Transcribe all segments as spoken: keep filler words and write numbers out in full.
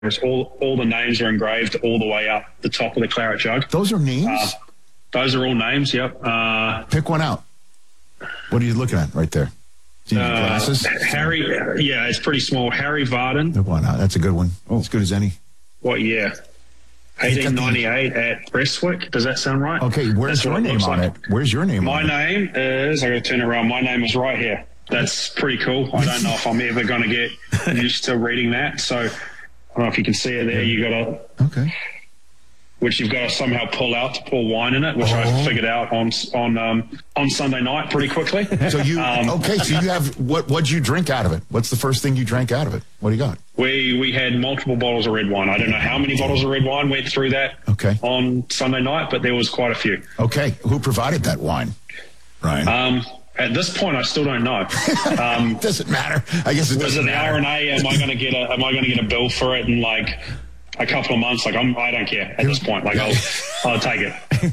all all the names are engraved all the way up the top of the claret jug. Those are names? Uh, those are all names, yep. Uh, Pick one out. What are you looking at right there? Do you need uh, glasses? Harry, yeah, it's pretty small. Harry Varden. Pick one out. That's a good one. Oh, as good as any. What year? eighteen ninety-eight at Prestwick. Does that sound right? Okay, where's That's your name on like. it? Where's your name My on it? My name is, I got to turn around, my name is right here. That's pretty cool. I don't know if I'm ever going to get used to reading that. So I don't know if you can see it there. You got to, okay. which you've got to somehow pull out to pour wine in it, which oh. I figured out on on um, on Sunday night pretty quickly. So you um, okay? So you have what? What'd you drink out of it? What's the first thing you drank out of it? What do you got? We we had multiple bottles of red wine. I don't know how many bottles of red wine went through that okay. on Sunday night, but there was quite a few. Okay, who provided that wine, Ryan? Um, At this point, I still don't know. Um, doesn't matter. I guess it was doesn't it the matter. R N A? Am I going to get a? Am I going to get a bill for it in like a couple of months? Like I'm, I don't care at this point. Like I'll, I'll take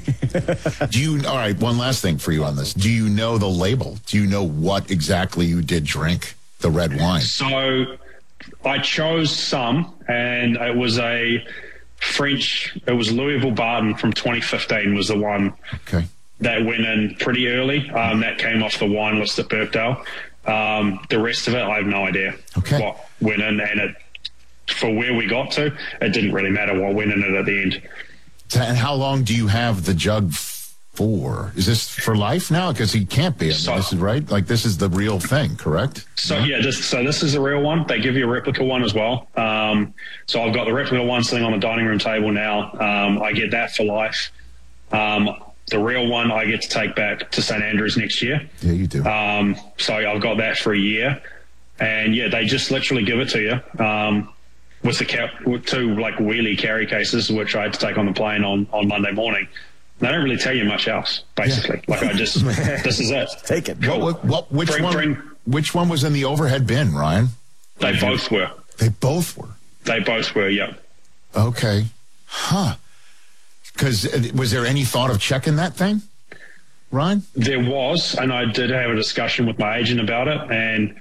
it. Do you? All right. One last thing for you on this. Do you know the label? Do you know what exactly you did drink? The red wine. So I chose some, and it was a French. It was Louisville Barton from twenty fifteen. Was the one. Okay. That went in pretty early. Um, that came off the wine list at Birkdale. Um, the rest of it, I have no idea okay. what went in. And it, for where we got to, it didn't really matter what went in it at the end. And how long do you have the jug for? Is this for life now? Because he can't be. I mean, So- this is right. Like this is the real thing, correct? So yeah, this, so this is a real one. They give you a replica one as well. Um, so I've got the replica one sitting on the dining room table now. Um, I get that for life. Um, The real one I get to take back to Saint Andrews next year. Yeah, you do. Um, so I've got that for a year. And, yeah, they just literally give it to you um, with the cap, with two, like, wheelie carry cases, which I had to take on the plane on, on Monday morning. They don't really tell you much else, basically. Yeah. Like, I just, this is it. Take it. What, what, what, which, bring, one, bring, which one was in the overhead bin, Ryan? They both were. They both were? They both were, yeah. Okay. Huh. Because was there any thought of checking that thing, Ryan? There was, and I did have a discussion with my agent about it. And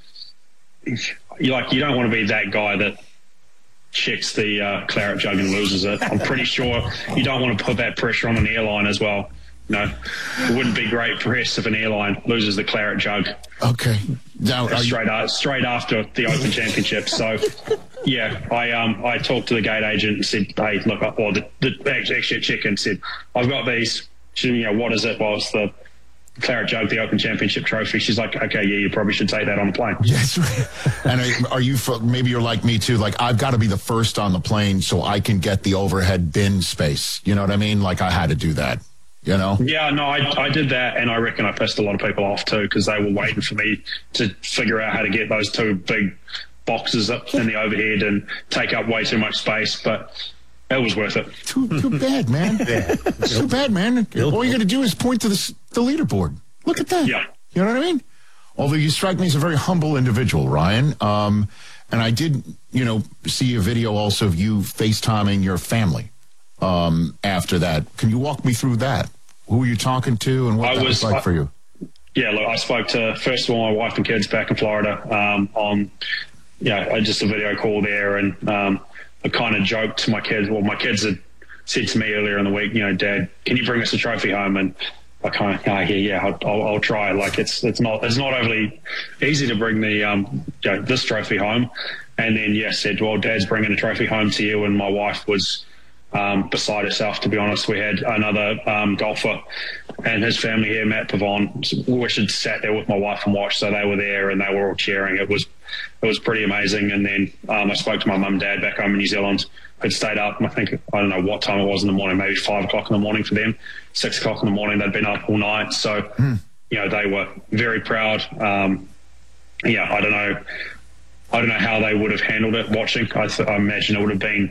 you like you don't want to be that guy that checks the uh, claret jug and loses it. I'm pretty sure you don't want to put that pressure on an airline as well. No, it wouldn't be great press if an airline loses the claret jug. Okay. Now, straight you... uh, straight after the Open Championship. So, yeah, I um I talked to the gate agent and said, hey, look, or the, the actually check and said, I've got these. She, you know, what is it? Well, it's the claret jug, the Open Championship trophy. She's like, okay, yeah, you probably should take that on the plane. Yes. And are, are you? Maybe you're like me too. Like I've got to be the first on the plane so I can get the overhead bin space. You know what I mean? Like I had to do that. You know? Yeah, no, I, I did that, and I reckon I pissed a lot of people off too because they were waiting for me to figure out how to get those two big boxes up in the overhead and take up way too much space, but it was worth it. Too, too bad, man. Yeah. Too bad, man. All you got to do is point to the, the leaderboard. Look at that. Yeah. You know what I mean? Although you strike me as a very humble individual, Ryan. Um, and I did, you know, see a video also of you FaceTiming your family um, after that. Can you walk me through that? Who were you talking to and what I that was, was like I, for you? Yeah, look, I spoke to, first of all, my wife and kids back in Florida um, on, yeah, I just a video call there, and um, I kind of joked to my kids. Well, my kids had said to me earlier in the week, you know, Dad, can you bring us a trophy home? And I kind of, oh, yeah, yeah, I'll, I'll, I'll try. Like it's it's not it's not overly easy to bring the um, you know, this trophy home. And then yeah, said, well, Dad's bringing a trophy home to you, and my wife was Um, beside herself, to be honest. We had another um, golfer and his family here, Matt Pavon, which had sat there with my wife and watched, so they were there and they were all cheering. It was it was pretty amazing. And then um, I spoke to my mum and dad back home in New Zealand, who'd stayed up, I think, I don't know what time it was in the morning, maybe five o'clock in the morning for them, six o'clock in the morning. They'd been up all night. So, mm. you know, they were very proud. Um, yeah, I don't know. I don't know how they would have handled it watching. I, th- I imagine it would have been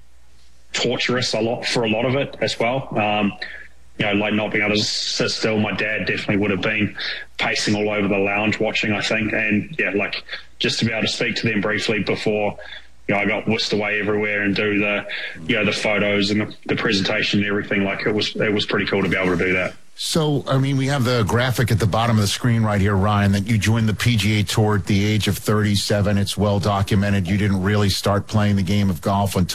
torturous a lot for a lot of it as well. Um, you know, like not being able to sit still. My dad definitely would have been pacing all over the lounge watching, I think. And yeah, like just to be able to speak to them briefly before, you know, I got whisked away everywhere and do the, you know, the photos and the, the presentation and everything. Like it was, it was pretty cool to be able to do that. So, I mean, we have the graphic at the bottom of the screen right here, Ryan, that you joined the P G A Tour at the age of thirty-seven. It's well documented. You didn't really start playing the game of golf until